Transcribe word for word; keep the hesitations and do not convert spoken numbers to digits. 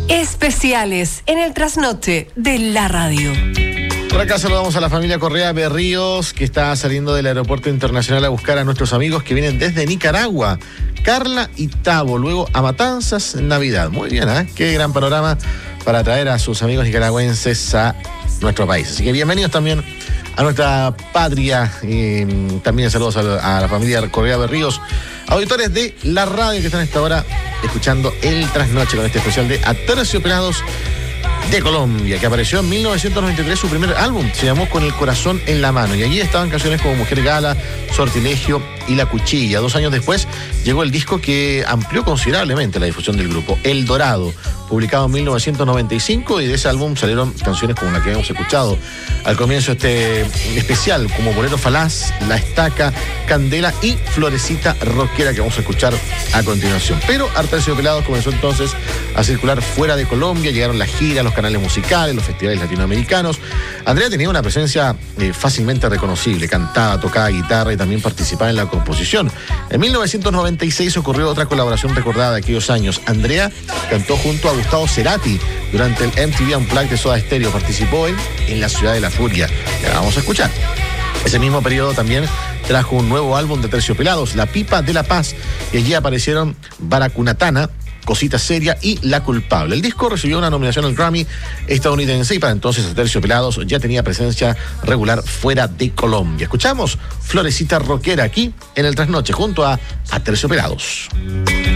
Especiales en el trasnoche de la radio. Por acá saludamos a la familia Correa Berríos, que está saliendo del aeropuerto internacional a buscar a nuestros amigos que vienen desde Nicaragua. Carla y Tavo, luego a Matanzas en Navidad. Muy bien, ¿eh? Qué gran panorama para traer a sus amigos nicaragüenses a nuestro país. Así que bienvenidos también a nuestra patria. Y también saludos a la, a la familia Correa Berríos, auditores de la radio que están a esta hora escuchando el trasnoche con este especial de Aterciopelados de Colombia, que apareció en mil novecientos noventa y tres, su primer álbum, se llamó Con el corazón en la mano, y allí estaban canciones como Mujer Gala, Sortilegio y La Cuchilla. Dos años después llegó el disco que amplió considerablemente la difusión del grupo, El Dorado, publicado en mil novecientos noventa y cinco, y de ese álbum salieron canciones como la que hemos escuchado al comienzo de este especial, como Bolero Falaz, La Estaca, Candela y Florecita Rockera, que vamos a escuchar a continuación. Pero Aterciopelados comenzó entonces a circular fuera de Colombia, llegaron las giras, los canales musicales, los festivales latinoamericanos. Andrea tenía una presencia eh, fácilmente reconocible, cantaba, tocaba guitarra y también participaba en la composición. En mil novecientos noventa y seis ocurrió otra colaboración recordada de aquellos años. Andrea cantó junto a Gustavo Cerati durante el M T V Unplugged de Soda Stereo. Participó en En la Ciudad de la Furia. Ya vamos a escuchar. Ese mismo periodo también trajo un nuevo álbum de Aterciopelados, La Pipa de la Paz, y allí aparecieron Baracunatana, Cosita Seria y La Culpable. El disco recibió una nominación al Grammy estadounidense y para entonces Aterciopelados ya tenía presencia regular fuera de Colombia. Escuchamos Florecita Rockera aquí en el Trasnoche junto a Aterciopelados.